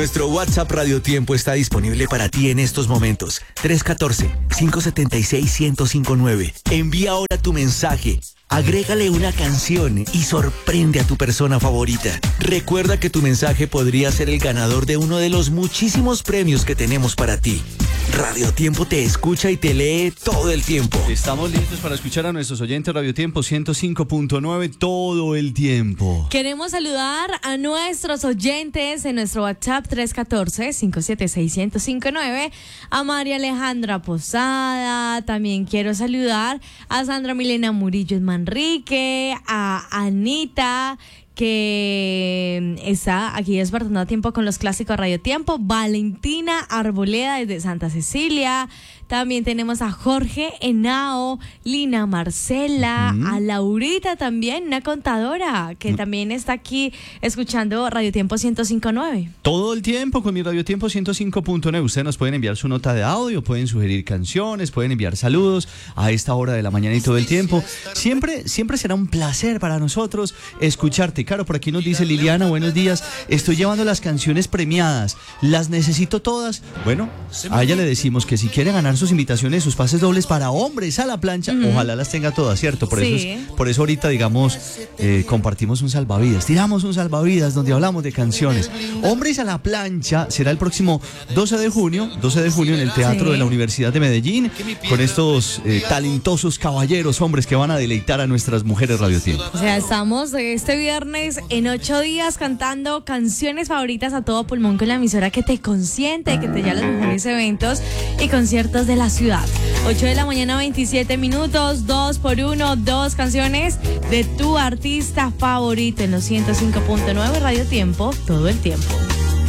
Nuestro WhatsApp Radio Tiempo está disponible para ti en estos momentos. 314-576-1059. Envía ahora tu mensaje. Agrégale una canción y sorprende a tu persona favorita. Recuerda que tu mensaje podría ser el ganador de uno de los muchísimos premios que tenemos para ti. Radio Tiempo te escucha y te lee todo el tiempo. Estamos listos para escuchar a nuestros oyentes. Radio Tiempo 105.9 todo el tiempo. Queremos saludar a nuestros oyentes en nuestro WhatsApp 314-576-1059, a María Alejandra Posada. También quiero saludar a Sandra Milena Murillo Manrique, a Anita, que está aquí despertando a tiempo con los clásicos Radio Tiempo, Valentina Arboleda desde Santa Cecilia. También tenemos a Jorge Henao, Lina Marcela, a Laurita también, una contadora que también está aquí escuchando Radio Tiempo 105.9. Todo el tiempo con mi Radio Tiempo 105.9. Ustedes nos pueden enviar su nota de audio, pueden sugerir canciones, pueden enviar saludos a esta hora de la mañana y todo el tiempo. Siempre será un placer para nosotros escucharte. Claro, por aquí nos dice Liliana, buenos días. Estoy llevando las canciones premiadas. ¿Las necesito todas? Bueno, a ella le decimos que si quiere ganar sus invitaciones, sus pases dobles para hombres a la plancha, ojalá las tenga todas, ¿cierto? Por eso ahorita, digamos, compartimos un salvavidas, tiramos un salvavidas donde hablamos de canciones. Hombres a la plancha será el próximo 12 de junio en el Teatro de la Universidad de Medellín, con estos talentosos caballeros, hombres que van a deleitar a nuestras mujeres Radio Tiempo. O sea, estamos este viernes en 8 días cantando canciones favoritas a todo pulmón con la emisora que te consiente, que te lleva a los mejores eventos y conciertos de la ciudad. 8 de la mañana, 27 minutos, 2x1, 2 canciones de tu artista favorito en los 105.9 Radio Tiempo, todo el tiempo.